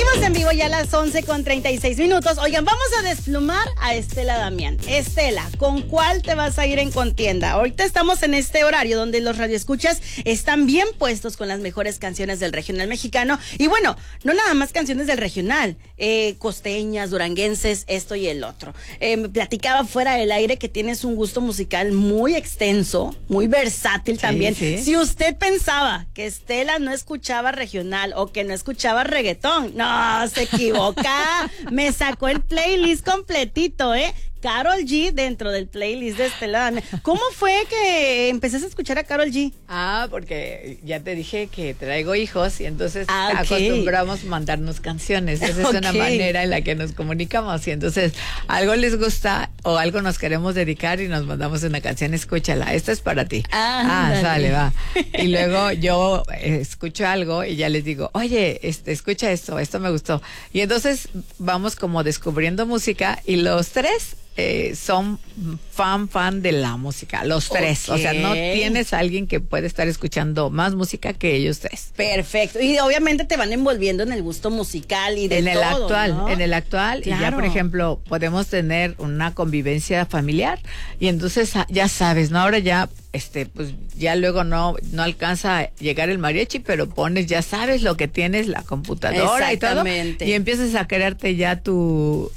Seguimos en vivo ya a las 11:36. Oigan, vamos a desplumar a Estela Damián. Estela, ¿con cuál te vas a ir en contienda? Ahorita estamos en este horario donde los radioescuchas están bien puestos con las mejores canciones del regional mexicano. Y bueno, no nada más canciones del regional, costeñas, duranguenses, esto y el otro. Me platicaba fuera del aire que tienes un gusto musical muy extenso, muy versátil también. Sí. Si usted pensaba que Estela no escuchaba regional o que no escuchaba reggaetón, no, se equivoca. Me sacó el playlist completito, Karol G dentro del playlist de Estela Damián. ¿Cómo fue que empezaste a escuchar a Karol G? Porque ya te dije que traigo hijos y entonces okay. acostumbramos mandarnos canciones. Esa es una manera en la que nos comunicamos y entonces algo les gusta o algo nos queremos dedicar y nos mandamos una canción, escúchala, esta es para ti. Sale, va. Y luego yo escucho algo y ya les digo, oye, escucha esto me gustó. Y entonces vamos como descubriendo música y los tres son fan de la música, los tres. O sea, no tienes a alguien que puede estar escuchando más música que ellos tres. Perfecto. Y obviamente te van envolviendo en el gusto musical y de en el todo, actual, ¿no? En el actual. Claro. Y ya, por ejemplo, podemos tener una convivencia familiar y entonces ya sabes, ¿no? Ahora ya pues ya luego no alcanza a llegar el mariachi, pero pones, ya sabes lo que tienes, la computadora y todo, y empiezas a crearte ya tu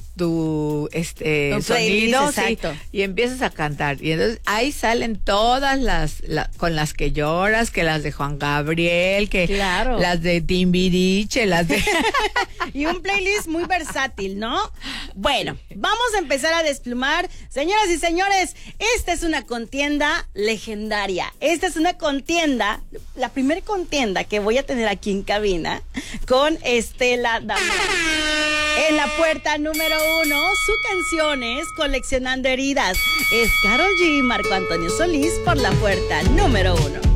sonido, y empiezas a cantar, y entonces ahí salen todas con las que lloras, que las de Juan Gabriel, que las de Timbiriche, las de y un playlist muy versátil, ¿no? Bueno, vamos a empezar a desplumar, señoras y señores. Esta es una contienda legendaria. Esta es una contienda, la primera contienda que voy a tener aquí en cabina con Estela Damián. En la puerta número 1, su canción es Coleccionando Heridas. Es Karol G y Marco Antonio Solís por la puerta número 1.